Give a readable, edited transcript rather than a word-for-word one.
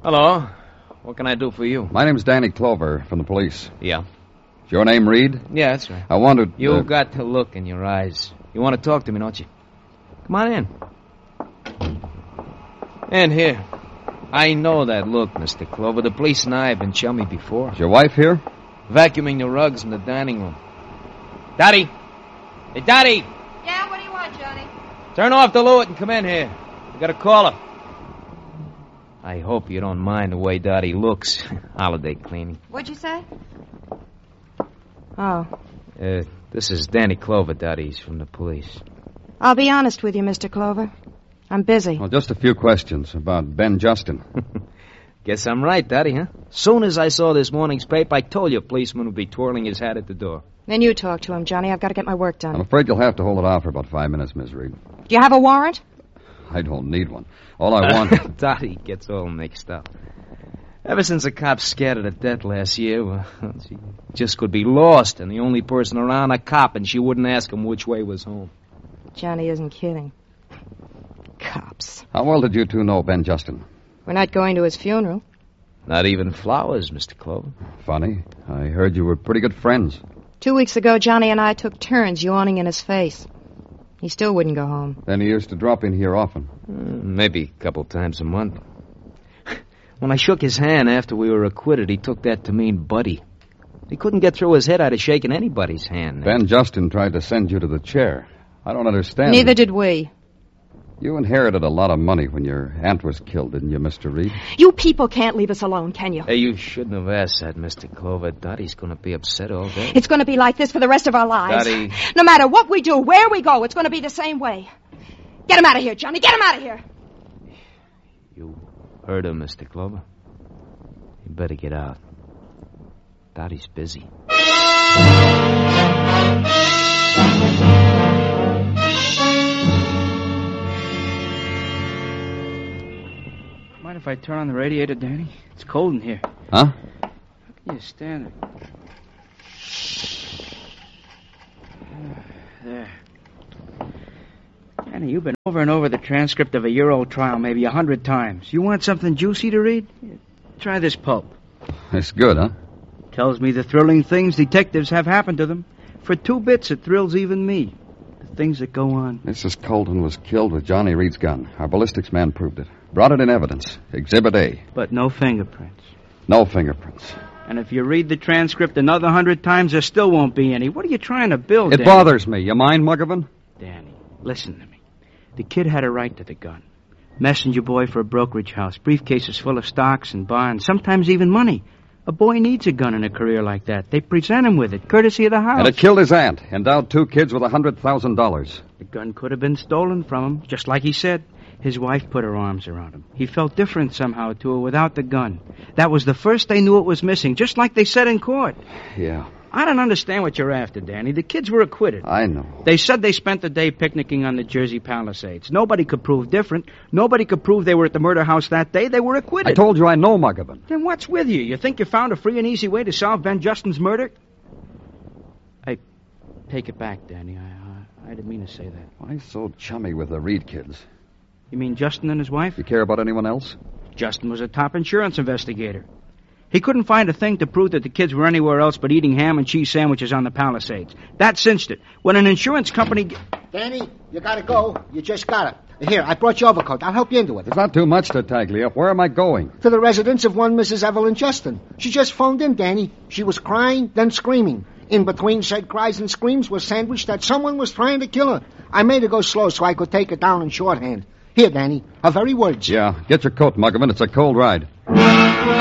Hello. What can I do for you? My name's Danny Clover from the police. Yeah. Is your name Reed? Yeah, that's right. I wanted... You got the look in your eyes. You want to talk to me, don't you? Come on in. And here. I know that look, Mr. Clover. The police and I have been chummy before. Is your wife here? Vacuuming the rugs in the dining room. Dottie! Hey, Dottie! Yeah, what do you want, Johnny? Turn off the Lewitt and come in here. We got a caller. I hope you don't mind the way Dottie looks. Holiday cleaning. What'd you say? Oh. This is Danny Clover, Dottie. He's from the police. I'll be honest with you, Mr. Clover. I'm busy. Well, just a few questions about Ben Justin. Guess I'm right, Dottie, huh? Soon as I saw this morning's paper, I told you a policeman would be twirling his hat at the door. Then you talk to him, Johnny. I've got to get my work done. I'm afraid you'll have to hold it off for about 5 minutes, Miss Reed. Do you have a warrant? I don't need one. All I want... Dottie gets all mixed up. Ever since the cops scared her to death last year, well, she just could be lost, and the only person around a cop, and she wouldn't ask him which way was home. Johnny isn't kidding. Cops. How well did you two know Ben Justin? We're not going to his funeral. Not even flowers, Mr. Clover. Funny. I heard you were pretty good friends. 2 weeks ago, Johnny and I took turns yawning in his face. He still wouldn't go home. Then he used to drop in here often. Maybe a couple times a month. When I shook his hand after we were acquitted, he took that to mean buddy. He couldn't get through his head I'd have shaken anybody's hand. Ben Justin tried to send you to the chair. I don't understand. Neither did we. You inherited a lot of money when your aunt was killed, didn't you, Mr. Reed? You people can't leave us alone, can you? Hey, you shouldn't have asked that, Mr. Clover. Dottie's going to be upset all day. It's going to be like this for the rest of our lives. Dottie. No matter what we do, where we go, it's going to be the same way. Get him out of here, Johnny. Get him out of here. You heard him, Mr. Clover. You better get out. Dottie's busy. Mind if I turn on the radiator, Danny? It's cold in here. Huh? How can you stand it? There. Danny, you've been over and over the transcript of a year-old trial maybe 100 times. You want something juicy to read? Try this pulp. It's good, huh? Tells me the thrilling things detectives have happened to them. For 2 bits, it thrills even me. The things that go on. Mrs. Colton was killed with Johnny Reed's gun. Our ballistics man proved it. Brought it in evidence. Exhibit A. But no fingerprints. No fingerprints. And if you read the transcript another 100 times, there still won't be any. What are you trying to build, It Danny? bothers me. You mind, Muggavan? Danny, listen to me. The kid had a right to the gun. Messenger boy for a brokerage house. Briefcases full of stocks and bonds. Sometimes even money. A boy needs a gun in a career like that. They present him with it, courtesy of the house. And it killed his aunt. Endowed 2 kids with $100,000. The gun could have been stolen from him, just like he said. His wife put her arms around him. He felt different somehow to her without the gun. That was the first they knew it was missing, just like they said in court. Yeah. I don't understand what you're after, Danny. The kids were acquitted. I know. They said they spent the day picnicking on the Jersey Palisades. Nobody could prove different. Nobody could prove they were at the murder house that day. They were acquitted. I told you I know Muggavan. Then what's with you? You think you found a free and easy way to solve Ben Justin's murder? I take it back, Danny. I didn't mean to say that. Why so chummy with the Reed kids? You mean Justin and his wife? You care about anyone else? Justin was a top insurance investigator. He couldn't find a thing to prove that the kids were anywhere else but eating ham and cheese sandwiches on the Palisades. That cinched it. When an insurance company... Danny, you gotta go. You just got it. Here, I brought your overcoat. I'll help you into it. It's not too much to tagly up. Where am I going? To the residence of one Mrs. Evelyn Justin. She just phoned in, Danny. She was crying, then screaming. In between said cries and screams was sandwiched that someone was trying to kill her. I made her go slow so I could take her down in shorthand. Here, Danny, her very words. Yeah, get your coat, Muggavan. It's a cold ride.